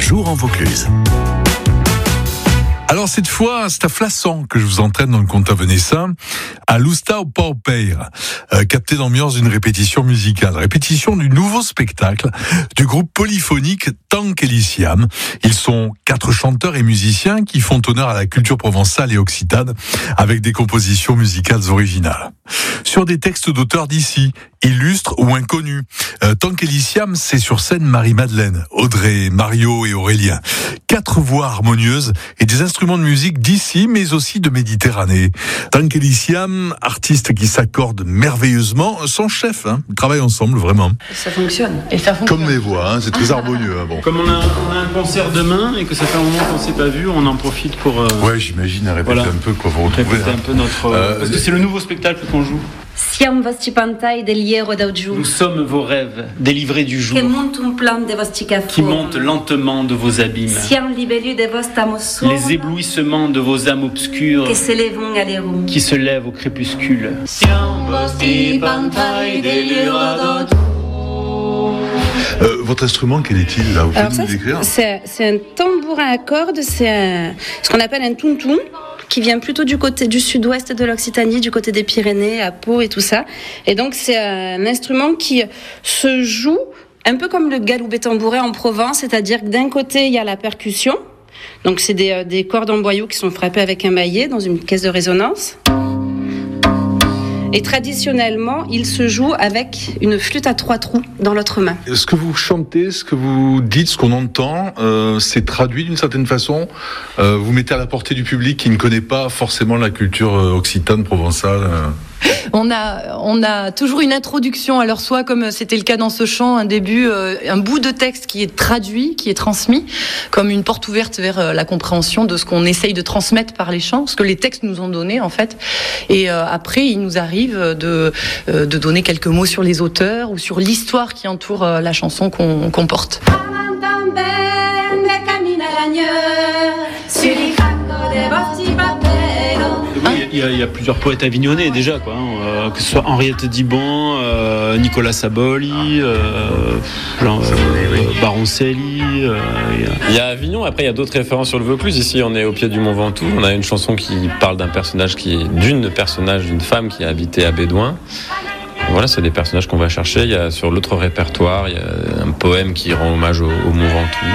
jour en Vaucluse. Alors cette fois, c'est à Flassan que je vous entraîne dans le conte à Venessin, à l'Ousta au Paupeire, capté dans l'ambiance d'une répétition musicale. Répétition du nouveau spectacle du groupe polyphonique Tankeliciam. Ils sont 4 chanteurs et musiciens qui font honneur à la culture provençale et occitane avec des compositions musicales originales. Sur des textes d'auteurs d'ici, illustres ou inconnus. Tankeliciam, c'est sur scène Marie-Madeleine, Audrey, Mario et Aurélien. 4 voix harmonieuses et des instruments de musique d'ici, mais aussi de Méditerranée. Tankeliciam, artistes qui s'accordent merveilleusement, sont chefs, ils travaillent ensemble, vraiment. Ça fonctionne. Et ça fonctionne. Comme les voix, c'est très harmonieux. Bon. Comme on a un concert demain et que ça fait un moment qu'on ne s'est pas vu, on en profite pour... Ouais, j'imagine, à répéter un peu, quoi, vous retrouver. Répéter un peu notre... parce que c'est le nouveau spectacle qu'on joue. Siam vostri pantai dell'iero d'augiù. Nous sommes vos rêves, délivrés du jour, Che monte un plan de vostri qui cafoni. montent lentement de vos abîmes. Siam libellu de vostra mossura. Les éblouissements de vos âmes obscures Che se levon all'erum. qui se lèvent au crépuscule. Votre instrument, quel est-il, là? Vous pouvez Alors nous ça, décrire? c'est un tambourin à cordes, ce qu'on appelle un tountoun, qui vient plutôt du côté du sud-ouest de l'Occitanie, du côté des Pyrénées, à Pau et tout ça. Et donc c'est un instrument qui se joue un peu comme le galoubet tambourin en Provence, c'est-à-dire que d'un côté il y a la percussion, donc c'est des cordes en boyau qui sont frappées avec un maillet dans une caisse de résonance. Et traditionnellement, il se joue avec une flûte à 3 trous dans l'autre main. Ce que vous chantez, ce que vous dites, ce qu'on entend, c'est traduit d'une certaine façon. Vous mettez à la portée du public qui ne connaît pas forcément la culture occitane, provençale. On a toujours une introduction, alors soit comme c'était le cas dans ce chant, un début, un bout de texte qui est traduit, qui est transmis, comme une porte ouverte vers la compréhension de ce qu'on essaye de transmettre par les chants, ce que les textes nous ont donné en fait. Et après, il nous arrive de donner quelques mots sur les auteurs ou sur l'histoire qui entoure la chanson qu'on porte. Il y a plusieurs poètes avignonnais déjà, quoi, que ce soit Henriette Diban, Nicolas Saboli, Baroncelli. Il y a Avignon, après il y a d'autres références sur le Vaucluse. Ici on est au pied du Mont Ventoux, on a une chanson qui parle d'une femme qui a habité à Bédouin. Voilà, c'est des personnages qu'on va chercher. Il y a sur l'autre répertoire, il y a un poème qui rend hommage au Mont Ventoux.